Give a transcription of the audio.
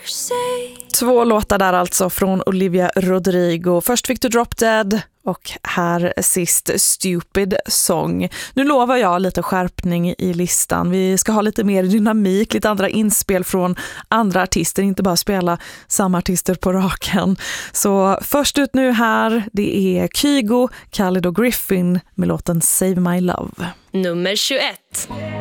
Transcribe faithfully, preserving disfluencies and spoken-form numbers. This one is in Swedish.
Två låtar där alltså från Olivia Rodrigo. Först fick du Drop Dead och här sist Stupid Song. Nu lovar jag lite skärpning i listan. Vi ska ha lite mer dynamik, lite andra inspel från andra artister, inte bara spela samma artister på raken. Så först ut nu här, det är Kygo, Khalid och Griffin med låten Save My Love. Nummer tjugoett.